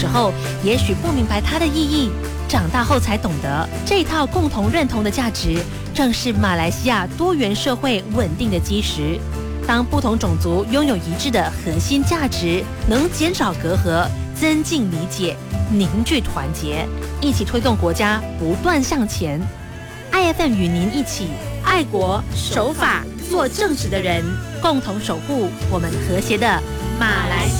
时候也许不明白它的意义，长大后才懂得，这套共同认同的价值，正是马来西亚多元社会稳定的基石。当不同种族拥有一致的核心价值，能减少隔阂，增进理解，凝聚团结，一起推动国家不断向前。IFM 与您一起爱国守法做正直的人，共同守护我们和谐的马来西亚。